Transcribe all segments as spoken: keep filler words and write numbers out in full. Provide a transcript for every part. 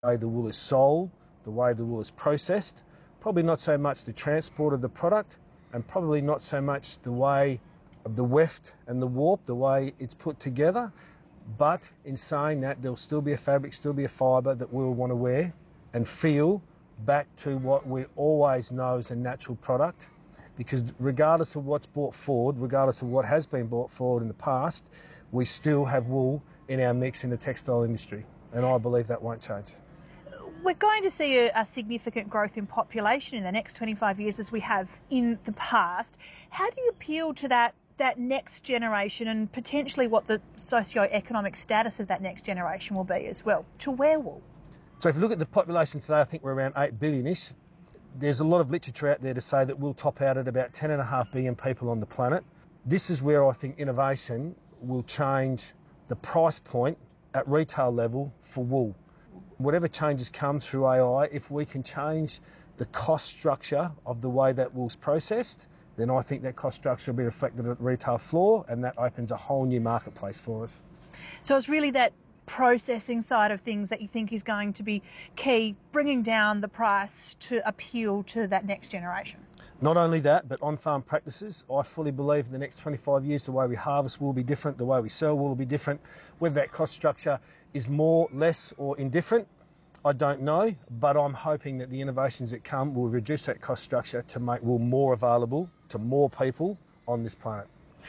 The way the wool is sold, the way the wool is processed, probably not so much the transport of the product, and probably not so much the way of the weft and the warp, the way it's put together. But in saying that, there'll still be a fabric, still be a fibre that we'll want to wear and feel back to what we always know is a natural product. Because regardless of what's brought forward, regardless of what has been brought forward in the past, we still have wool in our mix in the textile industry. And I believe that won't change. We're going to see a, a significant growth in population in the next twenty-five years as we have in the past. How do you appeal to that, that next generation and potentially what the socio-economic status of that next generation will be as well, to wear wool? So if you look at the population today, I think we're around eight billion-ish. There's a lot of literature out there to say that we'll top out at about ten and a half billion people on the planet. This is where I think innovation will change the price point at retail level for wool. Whatever changes come through A I, if we can change the cost structure of the way that wool's processed, then I think that cost structure will be reflected at the retail floor, and that opens a whole new marketplace for us. So it's really that processing side of things that you think is going to be key, bringing down the price to appeal to that next generation? Not only that, but on-farm practices. I fully believe in the next twenty-five years the way we harvest will be different, the way we sell wool will be different. Whether that cost structure is more, less or indifferent, I don't know, but I'm hoping that the innovations that come will reduce that cost structure to make wool more available to more people on this planet.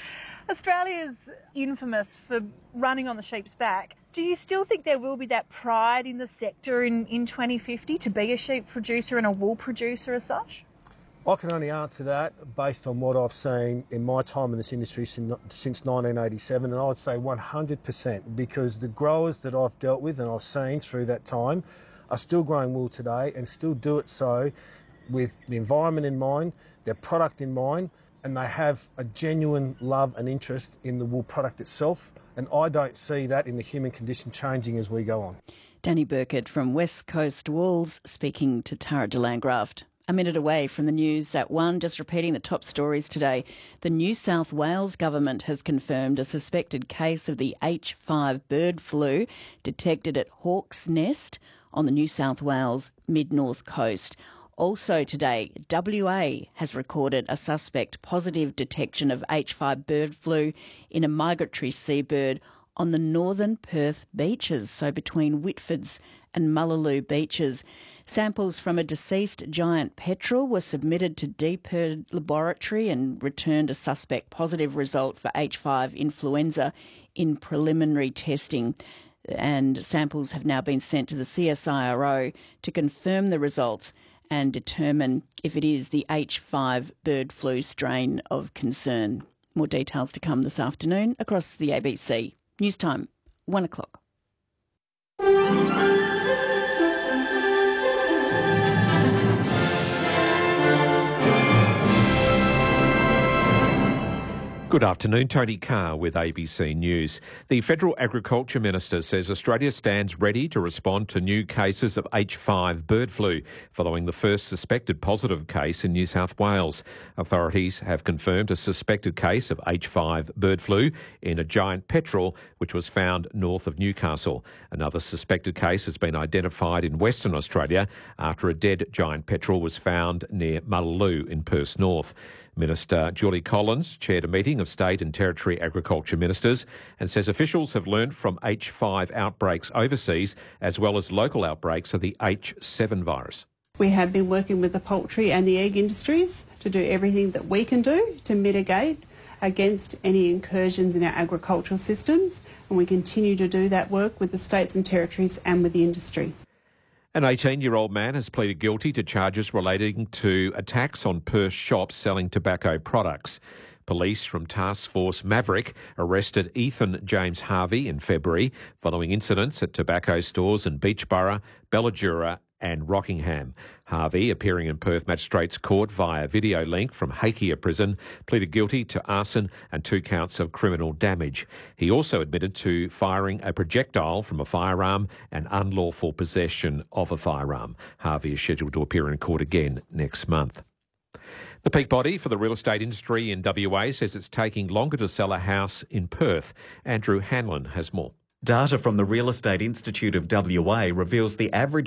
Australia's infamous for running on the sheep's back. Do you still think there will be that pride in the sector in, in twenty fifty to be a sheep producer and a wool producer as such? I can only answer that based on what I've seen in my time in this industry since nineteen eighty-seven, and I would say one hundred percent, because the growers that I've dealt with and I've seen through that time are still growing wool today and still do it so with the environment in mind, their product in mind, and they have a genuine love and interest in the wool product itself, and I don't see that in the human condition changing as we go on. Danny Burkett from West Coast Wools speaking to Tara de Landgraft. A minute away from the news at one, just repeating the top stories today. The New South Wales government has confirmed a suspected case of the H five bird flu detected at Hawk's Nest on the New South Wales mid-north coast. Also today, W A has recorded a suspect positive detection of H five bird flu in a migratory seabird on the northern Perth beaches, so between Whitfords and Mullaloo beaches. Samples from a deceased giant petrel were submitted to DPIRD laboratory and returned a suspect positive result for H five influenza in preliminary testing. And samples have now been sent to the C S I R O to confirm the results and determine if it is the H five bird flu strain of concern. More details to come this afternoon across the A B C. News time, one o'clock. Good afternoon, Tony Carr with A B C News. The Federal Agriculture Minister says Australia stands ready to respond to new cases of H five bird flu following the first suspected positive case in New South Wales. Authorities have confirmed a suspected case of H five bird flu in a giant petrel which was found north of Newcastle. Another suspected case has been identified in Western Australia after a dead giant petrel was found near Mullaloo in Perth North. Minister Julie Collins chaired a meeting of state and territory agriculture ministers and says officials have learned from H five outbreaks overseas as well as local outbreaks of the H seven virus. We have been working with the poultry and the egg industries to do everything that we can do to mitigate against any incursions in our agricultural systems, and we continue to do that work with the states and territories and with the industry. An eighteen-year-old man has pleaded guilty to charges relating to attacks on Perth shops selling tobacco products. Police from Task Force Maverick arrested Ethan James Harvey in February following incidents at tobacco stores in Beachborough, Belladura and Rockingham. Harvey, appearing in Perth Magistrates Court via video link from Hakea Prison, pleaded guilty to arson and two counts of criminal damage. He also admitted to firing a projectile from a firearm and unlawful possession of a firearm. Harvey is scheduled to appear in court again next month. The peak body for the real estate industry in W A says it's taking longer to sell a house in Perth. Andrew Hanlon has more. Data from the Real Estate Institute of W A reveals the average